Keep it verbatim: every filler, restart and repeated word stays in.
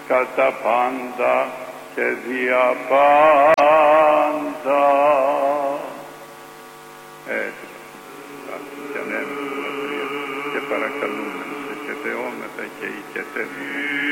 κατά πάντα και δια πάντα. Έτσι, και ανέμει και παρακαλούμε, και θεόμετα και οικετεύουμε.